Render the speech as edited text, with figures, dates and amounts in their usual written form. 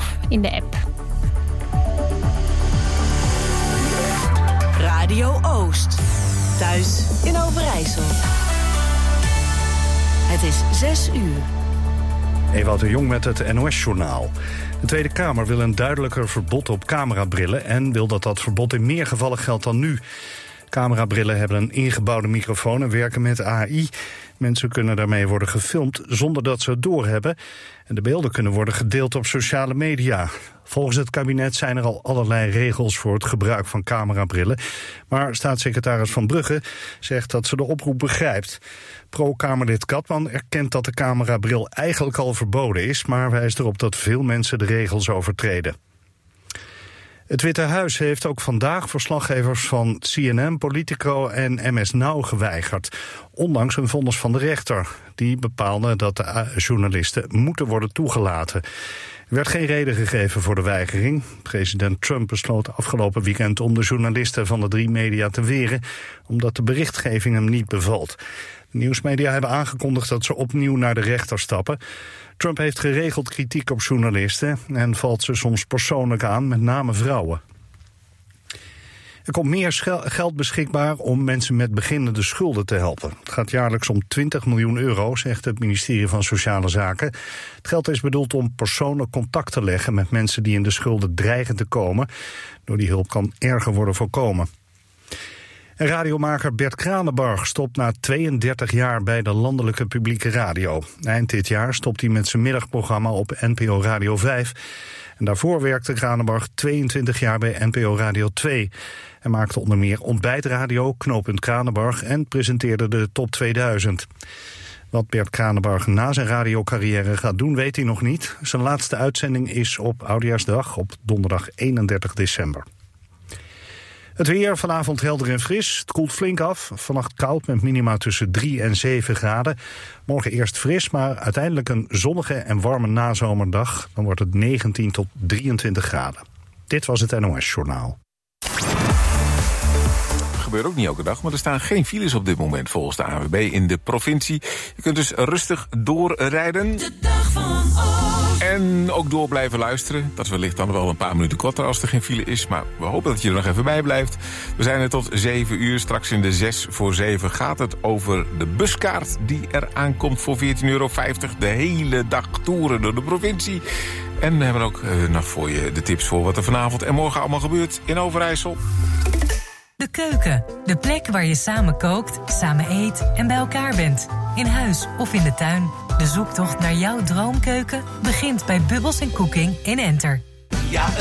of in de app. Radio Oost. Thuis in Overijssel. Het is 6 uur. Ewout de Jong met het NOS-journaal. De Tweede Kamer wil een duidelijker verbod op camerabrillen en wil dat verbod in meer gevallen geldt dan nu. Camerabrillen hebben een ingebouwde microfoon en werken met AI. Mensen kunnen daarmee worden gefilmd zonder dat ze het doorhebben. En de beelden kunnen worden gedeeld op sociale media. Volgens het kabinet zijn er al allerlei regels voor het gebruik van camerabrillen. Maar staatssecretaris Van Brugge zegt dat ze de oproep begrijpt. Pro-Kamerlid Katman erkent dat de camerabril eigenlijk al verboden is, maar wijst erop dat veel mensen de regels overtreden. Het Witte Huis heeft ook vandaag verslaggevers van CNN, Politico en MS Now geweigerd, ondanks een vonnis van de rechter. Die bepaalde dat de journalisten moeten worden toegelaten. Er werd geen reden gegeven voor de weigering. President Trump besloot afgelopen weekend om de journalisten van de 3 media te weren, omdat de berichtgeving hem niet bevalt. De nieuwsmedia hebben aangekondigd dat ze opnieuw naar de rechter stappen. Trump heeft geregeld kritiek op journalisten en valt ze soms persoonlijk aan, met name vrouwen. Er komt meer geld beschikbaar om mensen met beginnende schulden te helpen. Het gaat jaarlijks om 20 miljoen euro, zegt het ministerie van Sociale Zaken. Het geld is bedoeld om persoonlijk contact te leggen met mensen die in de schulden dreigen te komen. Door die hulp kan erger worden voorkomen. En radiomaker Bert Kranenbarg stopt na 32 jaar bij de landelijke publieke radio. Eind dit jaar stopt hij met zijn middagprogramma op NPO Radio 5. En daarvoor werkte Kranenbarg 22 jaar bij NPO Radio 2. Hij maakte onder meer ontbijtradio, Knooppunt Kranenbarg en presenteerde de Top 2000. Wat Bert Kranenbarg na zijn radiocarrière gaat doen, weet hij nog niet. Zijn laatste uitzending is op Oudejaarsdag op donderdag 31 december. Het weer, vanavond helder en fris. Het koelt flink af. Vannacht koud met minima tussen 3 en 7 graden. Morgen eerst fris, maar uiteindelijk een zonnige en warme nazomerdag. Dan wordt het 19 tot 23 graden. Dit was het NOS-journaal. Gebeurt ook niet elke dag, maar er staan geen files op dit moment volgens de ANWB in de provincie. Je kunt dus rustig doorrijden. De dag van Oost. En ook door blijven luisteren. Dat is wellicht dan wel een paar minuten korter als er geen file is. Maar we hopen dat je er nog even bij blijft. We zijn er tot 7 uur. Straks in de 6 voor 7 gaat het over de buskaart die er aankomt voor €14,50. De hele dag toeren door de provincie. En we hebben ook nog voor je de tips voor wat er vanavond en morgen allemaal gebeurt in Overijssel. De keuken, de plek waar je samen kookt, samen eet en bij elkaar bent. In huis of in de tuin. De zoektocht naar jouw droomkeuken begint bij Bubbles & Cooking in Enter. Ja,